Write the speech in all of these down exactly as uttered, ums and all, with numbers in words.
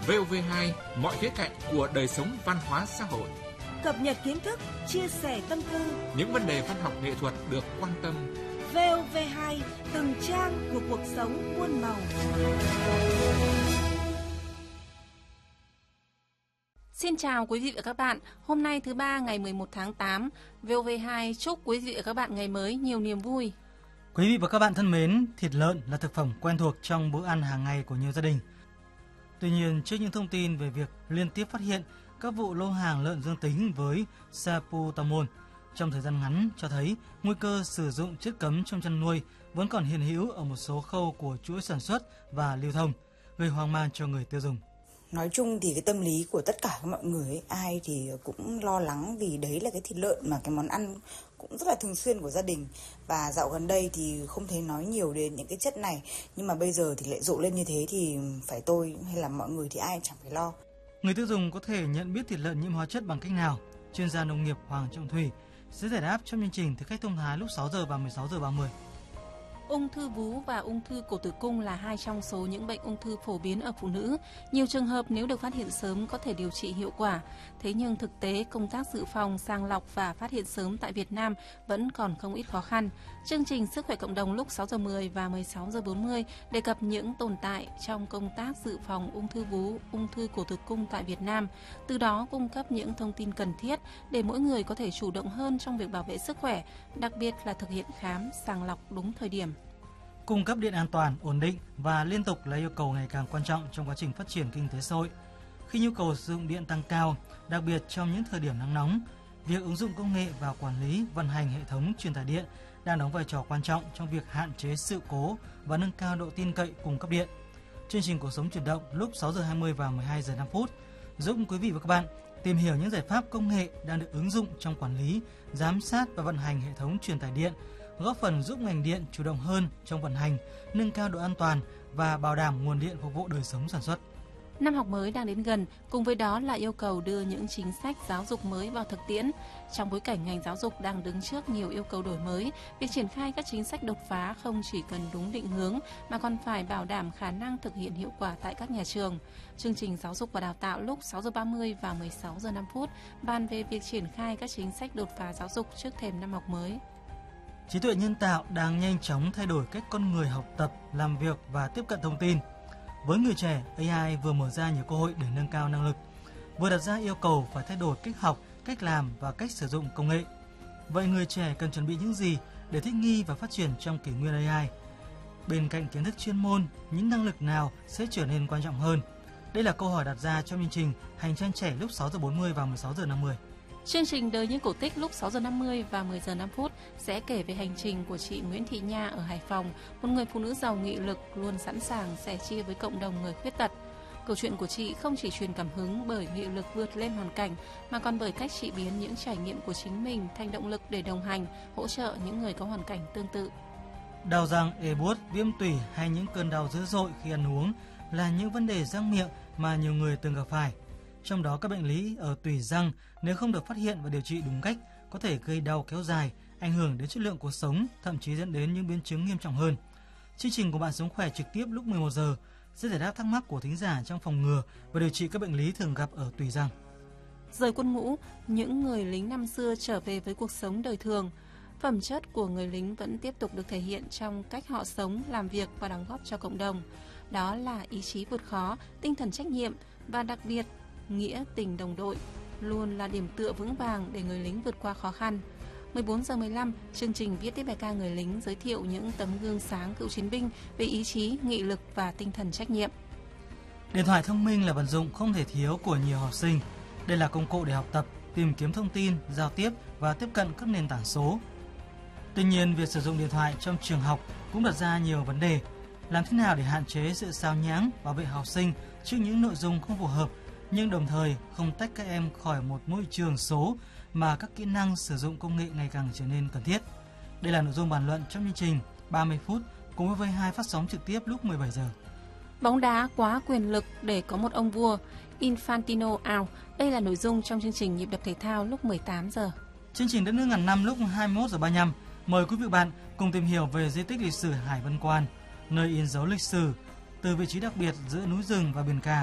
vê o vê hai, mọi khía cạnh của đời sống văn hóa xã hội. Cập nhật kiến thức, chia sẻ tâm tư. Những vấn đề văn học nghệ thuật được quan tâm. vê o vê hai, từng trang của cuộc sống muôn màu. Xin chào quý vị và các bạn. Hôm nay thứ ba ngày mười một tháng tám, vê o vê hai chúc quý vị và các bạn ngày mới nhiều niềm vui. Quý vị và các bạn thân mến, thịt lợn là thực phẩm quen thuộc trong bữa ăn hàng ngày của nhiều gia đình. Tuy nhiên, trước những thông tin về việc liên tiếp phát hiện các vụ lô hàng lợn dương tính với salbutamol trong thời gian ngắn cho thấy nguy cơ sử dụng chất cấm trong chăn nuôi vẫn còn hiện hữu ở một số khâu của chuỗi sản xuất và lưu thông, gây hoang mang cho người tiêu dùng. Nói chung thì cái tâm lý của tất cả mọi người ấy, ai thì cũng lo lắng vì đấy là cái thịt lợn mà cái món ăn cũng rất là thường xuyên của gia đình. Và dạo gần đây thì không thấy nói nhiều đến những cái chất này, nhưng mà bây giờ thì lại rộ lên như thế thì phải tôi hay là mọi người thì ai chẳng phải lo. Người tiêu dùng có thể nhận biết thịt lợn nhiễm hóa chất bằng cách nào? Chuyên gia nông nghiệp Hoàng Trọng Thủy sẽ giải đáp trong chương trình Thực khách thông thái lúc sáu giờ và mười sáu giờ ba mươi. Ung thư vú và ung thư cổ tử cung là hai trong số những bệnh ung thư phổ biến ở phụ nữ. Nhiều trường hợp nếu được phát hiện sớm có thể điều trị hiệu quả. Thế nhưng thực tế công tác dự phòng, sàng lọc và phát hiện sớm tại Việt Nam vẫn còn không ít khó khăn. Chương trình Sức khỏe cộng đồng lúc sáu giờ mười và mười sáu giờ bốn mươi đề cập những tồn tại trong công tác dự phòng ung thư vú, ung thư cổ tử cung tại Việt Nam. Từ đó cung cấp những thông tin cần thiết để mỗi người có thể chủ động hơn trong việc bảo vệ sức khỏe, đặc biệt là thực hiện khám, sàng lọc đúng thời điểm. Cung cấp điện an toàn, ổn định và liên tục là yêu cầu ngày càng quan trọng trong quá trình phát triển kinh tế xã hội. Khi nhu cầu sử dụng điện tăng cao, đặc biệt trong những thời điểm nắng nóng, việc ứng dụng công nghệ vào quản lý, vận hành hệ thống truyền tải điện đang đóng vai trò quan trọng trong việc hạn chế sự cố và nâng cao độ tin cậy cung cấp điện. Chương trình Cuộc sống chuyển động lúc sáu giờ hai mươi và mười hai giờ năm phút giúp quý vị và các bạn tìm hiểu những giải pháp công nghệ đang được ứng dụng trong quản lý, giám sát và vận hành hệ thống truyền tải điện, góp phần giúp ngành điện chủ động hơn trong vận hành, nâng cao độ an toàn và bảo đảm nguồn điện phục vụ đời sống sản xuất. Năm học mới đang đến gần, cùng với đó là yêu cầu đưa những chính sách giáo dục mới vào thực tiễn. Trong bối cảnh ngành giáo dục đang đứng trước nhiều yêu cầu đổi mới, việc triển khai các chính sách đột phá không chỉ cần đúng định hướng mà còn phải bảo đảm khả năng thực hiện hiệu quả tại các nhà trường. Chương trình Giáo dục và Đào tạo lúc sáu giờ ba mươi và mười sáu giờ năm phút bàn về việc triển khai các chính sách đột phá giáo dục trước thềm năm học mới. Trí tuệ nhân tạo đang nhanh chóng thay đổi cách con người học tập, làm việc và tiếp cận thông tin. Với người trẻ, a i vừa mở ra nhiều cơ hội để nâng cao năng lực, vừa đặt ra yêu cầu phải thay đổi cách học, cách làm và cách sử dụng công nghệ. Vậy người trẻ cần chuẩn bị những gì để thích nghi và phát triển trong kỷ nguyên a i? Bên cạnh kiến thức chuyên môn, những năng lực nào sẽ trở nên quan trọng hơn? Đây là câu hỏi đặt ra trong chương trình Hành trang trẻ lúc sáu giờ bốn mươi và mười sáu giờ năm mươi. Chương trình Đời những cổ tích lúc sáu giờ năm mươi và mười giờ năm phút sẽ kể về hành trình của chị Nguyễn Thị Nha ở Hải Phòng, một người phụ nữ giàu nghị lực luôn sẵn sàng sẻ chia với cộng đồng người khuyết tật. Câu chuyện của chị không chỉ truyền cảm hứng bởi nghị lực vượt lên hoàn cảnh mà còn bởi cách chị biến những trải nghiệm của chính mình thành động lực để đồng hành, hỗ trợ những người có hoàn cảnh tương tự. Đau răng, ê buốt, viêm tủy hay những cơn đau dữ dội khi ăn uống là những vấn đề răng miệng mà nhiều người từng gặp phải. Trong đó các bệnh lý ở tủy răng nếu không được phát hiện và điều trị đúng cách có thể gây đau kéo dài, ảnh hưởng đến chất lượng cuộc sống, thậm chí dẫn đến những biến chứng nghiêm trọng hơn. Chương trình của Bạn Sống Khỏe trực tiếp lúc mười một giờ sẽ giải đáp thắc mắc của thính giả trong phòng ngừa và điều trị các bệnh lý thường gặp ở tủy răng. Rời quân ngũ, những người lính năm xưa trở về với cuộc sống đời thường. Phẩm chất của người lính vẫn tiếp tục được thể hiện trong cách họ sống, làm việc và đóng góp cho cộng đồng. Đó là ý chí vượt khó, tinh thần trách nhiệm và đặc biệt nghĩa tình đồng đội luôn là điểm tựa vững vàng để người lính vượt qua khó khăn. mười bốn giờ mười lăm, chương trình Viết tiếp bài ca người lính giới thiệu những tấm gương sáng cựu chiến binh về ý chí, nghị lực và tinh thần trách nhiệm. Điện thoại thông minh là vật dụng không thể thiếu của nhiều học sinh. Đây là công cụ để học tập, tìm kiếm thông tin, giao tiếp và tiếp cận các nền tảng số. Tuy nhiên, việc sử dụng điện thoại trong trường học cũng đặt ra nhiều vấn đề. Làm thế nào để hạn chế sự sao nhãng, bảo vệ học sinh trước những nội dung không phù hợp, nhưng đồng thời không tách các em khỏi một môi trường số mà các kỹ năng sử dụng công nghệ ngày càng trở nên cần thiết. Đây là nội dung bàn luận trong chương trình ba mươi phút cùng với vê hai phát sóng trực tiếp lúc mười bảy giờ. Bóng đá quá quyền lực để có một ông vua, Infantino out. Đây là nội dung trong chương trình Nhịp đập thể thao lúc mười tám giờ. Chương trình Đất nước ngàn năm lúc hai mươi mốt giờ ba mươi lăm. Mời quý vị bạn cùng tìm hiểu về di tích lịch sử Hải Vân Quan, nơi in dấu lịch sử từ vị trí đặc biệt giữa núi rừng và biển cả,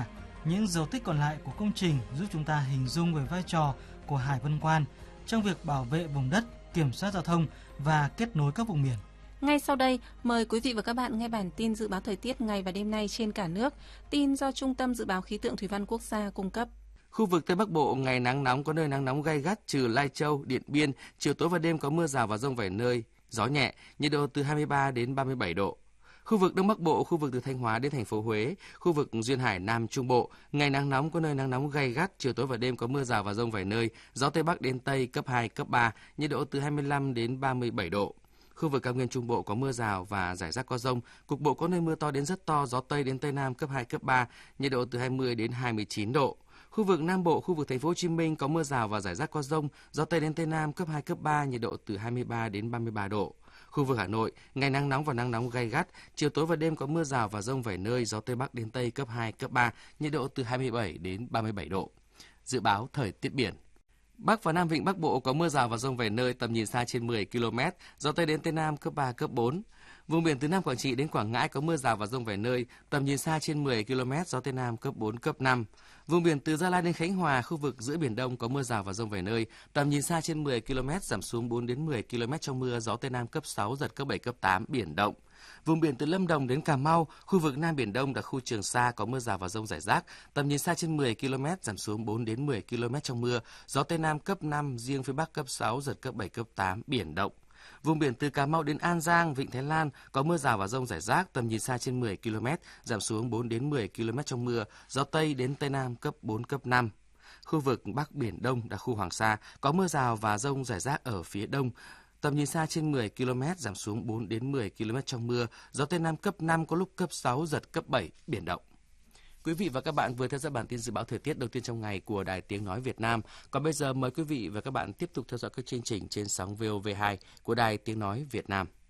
Những dấu tích còn lại của công trình giúp chúng ta hình dung về vai trò của Hải Vân Quan trong việc bảo vệ vùng đất, kiểm soát giao thông và kết nối các vùng miền. Ngay sau đây, mời quý vị và các bạn nghe bản tin dự báo thời tiết ngày và đêm nay trên cả nước. Tin do Trung tâm Dự báo Khí tượng Thủy văn Quốc gia cung cấp. Khu vực Tây Bắc Bộ ngày nắng nóng, có nơi nắng nóng gay gắt trừ Lai Châu, Điện Biên, chiều tối và đêm có mưa rào và dông vài nơi, gió nhẹ, nhiệt độ từ hai mươi ba đến ba mươi bảy độ. Khu vực Đông Bắc Bộ, khu vực từ Thanh Hóa đến thành phố Huế, khu vực duyên hải Nam Trung Bộ, ngày nắng nóng, có nơi nắng nóng gay gắt, chiều tối và đêm có mưa rào và dông vài nơi, gió Tây Bắc đến Tây cấp hai, cấp ba, nhiệt độ từ hai mươi lăm đến ba mươi bảy độ. Khu vực cao nguyên Trung Bộ có mưa rào và rải rác có dông, cục bộ có nơi mưa to đến rất to, gió Tây đến Tây Nam cấp hai, cấp ba, nhiệt độ từ hai mươi đến hai mươi chín độ. Khu vực Nam Bộ, khu vực thành phố Hồ Chí Minh có mưa rào và rải rác có dông, gió Tây đến Tây Nam cấp hai, cấp ba, nhiệt độ từ hai mươi ba đến ba mươi ba độ. Khu vực Hà Nội, ngày nắng nóng và nắng nóng gay gắt, chiều tối và đêm có mưa rào và dông vài nơi, gió Tây Bắc đến Tây cấp hai, cấp ba, nhiệt độ từ hai mươi bảy đến ba mươi bảy độ. Dự báo thời tiết biển. Bắc và Nam Vịnh Bắc Bộ có mưa rào và dông vài nơi, tầm nhìn xa trên mười ki lô mét, gió Tây đến Tây Nam cấp ba, cấp bốn. Vùng biển từ Nam Quảng Trị đến Quảng Ngãi có mưa rào và dông vài nơi, tầm nhìn xa trên mười ki lô mét, gió Tây Nam cấp bốn, cấp năm. Vùng biển từ Gia Lai đến Khánh Hòa, khu vực giữa Biển Đông có mưa rào và dông vài nơi, tầm nhìn xa trên mười ki lô mét, giảm xuống bốn đến mười ki lô mét trong mưa, gió Tây Nam cấp sáu, giật cấp bảy, cấp tám, biển động. Vùng biển từ Lâm Đồng đến Cà Mau, khu vực Nam Biển Đông đặc khu Trường Sa có mưa rào và dông rải rác, tầm nhìn xa trên mười ki lô mét, giảm xuống bốn đến mười ki lô mét trong mưa, gió Tây Nam cấp năm, riêng phía Bắc cấp sáu, giật cấp bảy, cấp tám, biển động. Vùng biển từ Cà Mau đến An Giang, Vịnh Thái Lan có mưa rào và dông rải rác, tầm nhìn xa trên mười ki lô mét, giảm xuống bốn đến mười ki lô mét trong mưa, gió Tây đến Tây Nam cấp bốn, cấp năm. Khu vực Bắc Biển Đông đặc khu Hoàng Sa có mưa rào và dông rải rác ở phía đông, tầm nhìn xa trên mười ki lô mét, giảm xuống bốn đến mười ki lô mét trong mưa, gió Tây Nam cấp năm, có lúc cấp sáu, giật cấp bảy, biển động. Quý vị và các bạn vừa theo dõi bản tin dự báo thời tiết đầu tiên trong ngày của Đài Tiếng nói Việt Nam. Còn bây giờ mời quý vị và các bạn tiếp tục theo dõi các chương trình trên sóng vê o vê hai của Đài Tiếng nói Việt Nam.